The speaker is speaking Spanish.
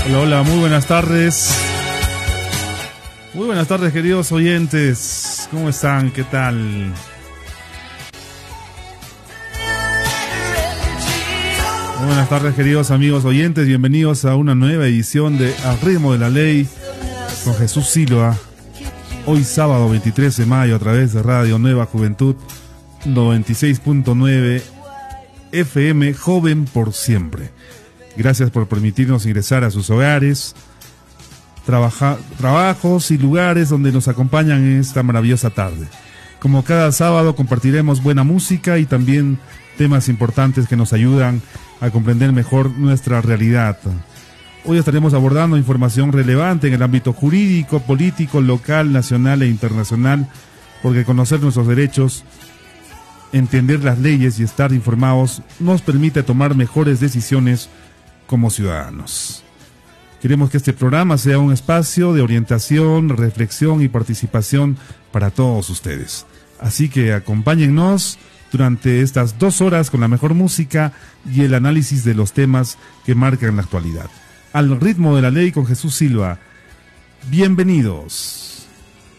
Hola, hola, muy buenas tardes. Muy buenas tardes, queridos oyentes. ¿Cómo están? ¿Qué tal? Muy buenas tardes, queridos amigos oyentes. Bienvenidos a una nueva edición de Al Ritmo de la Ley con Jesús Silva. Hoy sábado 23 de mayo a través de Radio Nueva Juventud 96.9 FM, joven por siempre. Gracias por permitirnos ingresar a sus hogares, trabajos y lugares donde nos acompañan en esta maravillosa tarde. Como cada sábado compartiremos buena música y también temas importantes que nos ayudan a comprender mejor nuestra realidad. Hoy estaremos abordando información relevante en el ámbito jurídico, político, local, nacional e internacional, porque conocer nuestros derechos, entender las leyes y estar informados nos permite tomar mejores decisiones como ciudadanos. Queremos que este programa sea un espacio de orientación, reflexión y participación para todos ustedes. Así que acompáñennos durante estas 2 horas con la mejor música y el análisis de los temas que marcan la actualidad. Al Ritmo de la Ley con Jesús Silva. Bienvenidos.